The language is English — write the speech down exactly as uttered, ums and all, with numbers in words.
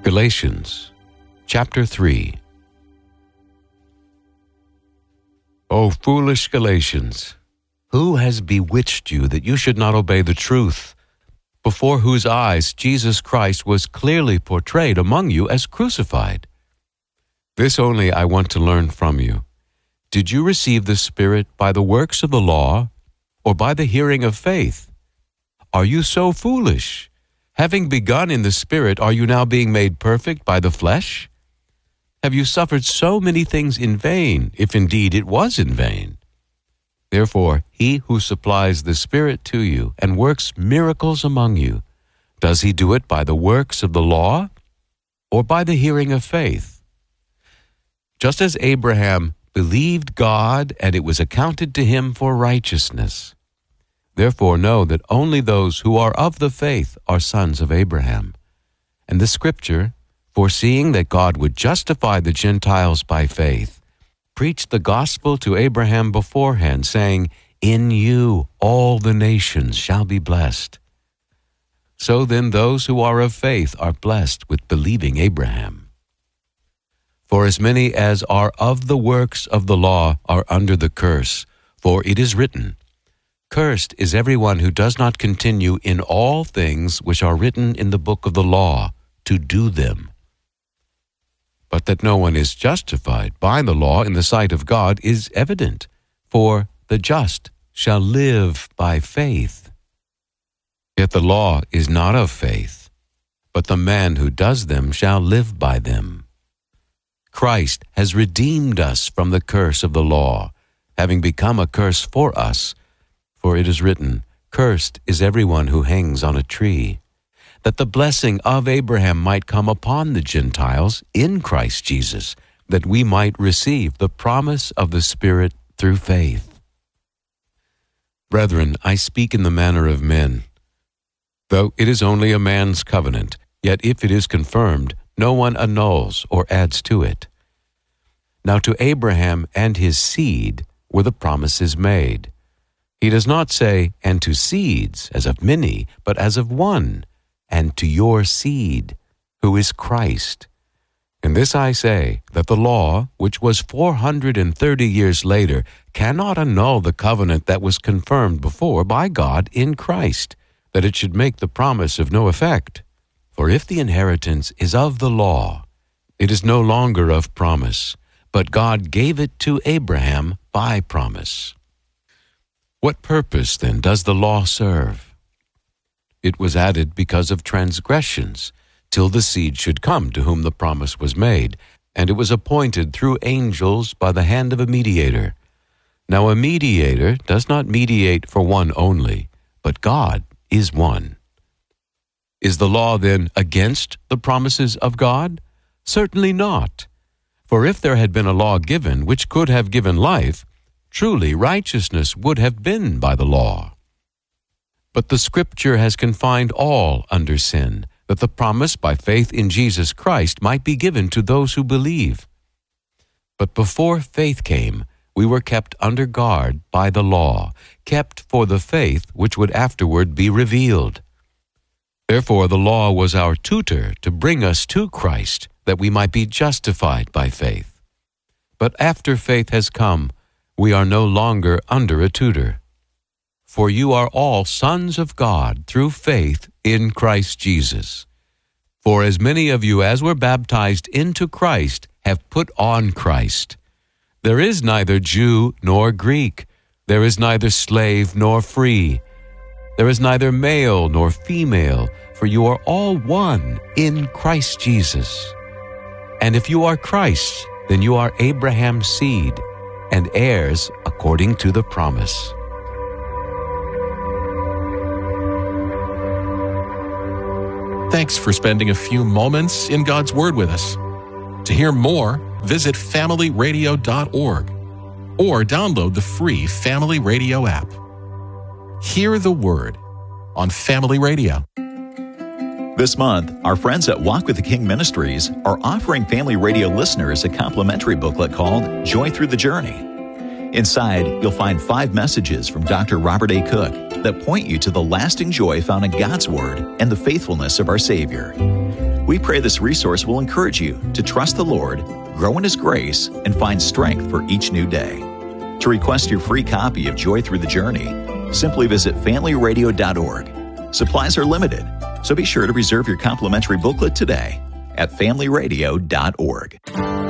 Galatians chapter three. O foolish Galatians, who has bewitched you that you should not obey the truth, before whose eyes Jesus Christ was clearly portrayed among you as crucified? This only I want to learn from you. Did you receive the Spirit by the works of the law, or by the hearing of faith? Are you so foolish? Having begun in the Spirit, are you now being made perfect by the flesh? Have you suffered so many things in vain, if indeed it was in vain? Therefore, he who supplies the Spirit to you and works miracles among you, does he do it by the works of the law, or by the hearing of faith? Just as Abraham believed God, and it was accounted to him for righteousness. Therefore know that only those who are of the faith are sons of Abraham. And the Scripture, foreseeing that God would justify the Gentiles by faith, preached the gospel to Abraham beforehand, saying, "In you all the nations shall be blessed." So then those who are of faith are blessed with believing Abraham. For as many as are of the works of the law are under the curse, for it is written, "Cursed is everyone who does not continue in all things which are written in the book of the law, to do them." But that no one is justified by the law in the sight of God is evident, for the just shall live by faith. Yet the law is not of faith, but the man who does them shall live by them. Christ has redeemed us from the curse of the law, having become a curse for us. For it is written, "Cursed is everyone who hangs on a tree," that the blessing of Abraham might come upon the Gentiles in Christ Jesus, that we might receive the promise of the Spirit through faith. Brethren, I speak in the manner of men. Though it is only a man's covenant, yet if it is confirmed, no one annuls or adds to it. Now to Abraham and his seed were the promises made. He does not say, "and to seeds," as of many, but as of one, "and to your seed," who is Christ. And this I say, that the law, which was four hundred and thirty years later, cannot annul the covenant that was confirmed before by God in Christ, that it should make the promise of no effect. For if the inheritance is of the law, it is no longer of promise, but God gave it to Abraham by promise. What purpose, then, does the law serve? It was added because of transgressions, till the seed should come to whom the promise was made, and it was appointed through angels by the hand of a mediator. Now a mediator does not mediate for one only, but God is one. Is the law then against the promises of God? Certainly not. For if there had been a law given which could have given life, truly righteousness would have been by the law. But the Scripture has confined all under sin, that the promise by faith in Jesus Christ might be given to those who believe. But before faith came, we were kept under guard by the law, kept for the faith which would afterward be revealed. Therefore the law was our tutor to bring us to Christ, that we might be justified by faith. But after faith has come, we are no longer under a tutor. For you are all sons of God through faith in Christ Jesus. For as many of you as were baptized into Christ have put on Christ. There is neither Jew nor Greek. There is neither slave nor free. There is neither male nor female, for you are all one in Christ Jesus. And if you are Christ's, then you are Abraham's seed, and heirs according to the promise. Thanks for spending a few moments in God's Word with us. To hear more, visit family radio dot org or download the free Family Radio app. Hear the Word on Family Radio. This month, our friends at Walk with the King Ministries are offering Family Radio listeners a complimentary booklet called Joy Through the Journey. Inside, you'll find five messages from Doctor Robert A. Cook that point you to the lasting joy found in God's Word and the faithfulness of our Savior. We pray this resource will encourage you to trust the Lord, grow in His grace, and find strength for each new day. To request your free copy of Joy Through the Journey, simply visit family radio dot org. Supplies are limited, so be sure to reserve your complimentary booklet today at family radio dot org.